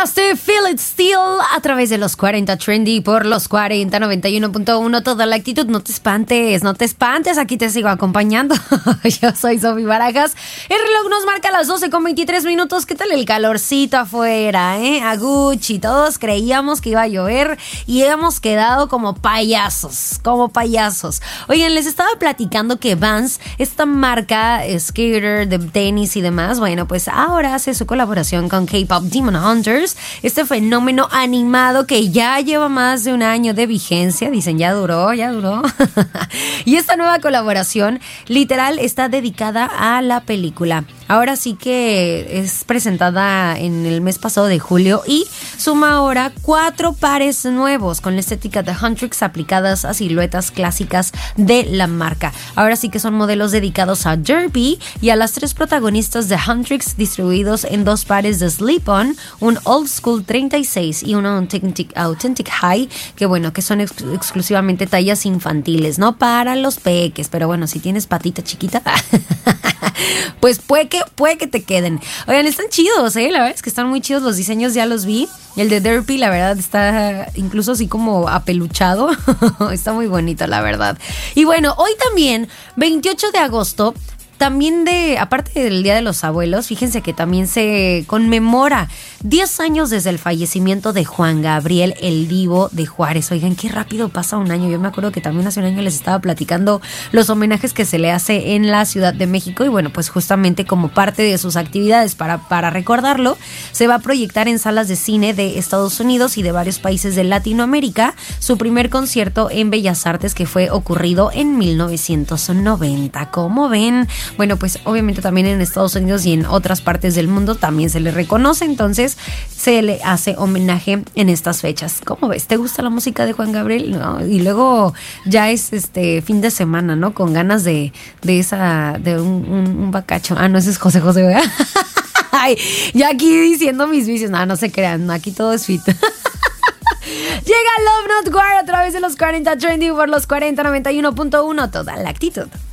Escuchaste Feel It Still a través de los 40 Trendy por los 40 91.1. Toda la actitud. No te espantes, no te espantes. Aquí te sigo acompañando. Yo soy Sofi Barajas. El reloj nos marca las 12:23. ¿Qué tal el calorcito afuera, A Gucci. Todos creíamos que iba a llover y hemos quedado como payasos. Oigan, les estaba platicando que Vans, esta marca skater de tenis y demás, bueno, pues ahora hace su colaboración con K-Pop Demon Hunters, este fenómeno animado que ya lleva más de un año de vigencia. Dicen, ya duró. Y esta nueva colaboración literal está dedicada a la película. Ahora sí que es presentada en el mes pasado de julio y suma ahora 4 pares nuevos con la estética de Huntrix aplicadas a siluetas clásicas de la marca. Ahora sí que son modelos dedicados a Derby y a las 3 protagonistas de Huntrix, distribuidos en 2 pares de Slip-On, un Old School 36 y un Authentic High, que bueno, que son exclusivamente tallas infantiles, no para los peques, pero bueno, si tienes patita chiquita pues puede que te queden. Oigan, están chidos, la verdad es que están muy chidos los diseños, ya los vi. El de Derpy, la verdad, está incluso así como apeluchado. Está muy bonito, la verdad. Y bueno, hoy también, 28 de agosto, también aparte del Día de los Abuelos, fíjense que también se conmemora 10 años desde el fallecimiento de Juan Gabriel, el Divo de Juárez. Oigan, qué rápido pasa un año. Yo me acuerdo que también hace un año les estaba platicando los homenajes que se le hace en la Ciudad de México. Y bueno, pues justamente como parte de sus actividades para recordarlo, se va a proyectar en salas de cine de Estados Unidos y de varios países de Latinoamérica su primer concierto en Bellas Artes, que fue ocurrido en 1990. ¿Cómo ven? Bueno, pues obviamente también en Estados Unidos y en otras partes del mundo también se le reconoce, entonces se le hace homenaje en estas fechas. ¿Cómo ves? ¿Te gusta la música de Juan Gabriel? No, y luego ya es fin de semana, ¿no? Con ganas de un bacacho. Ah, no, ese es José, ¿verdad? Ay, ya aquí diciendo mis vicios. No se crean, no, aquí todo es fit. Llega Love Not War a través de los 40 Trendy por los 40 91.1. Toda la actitud.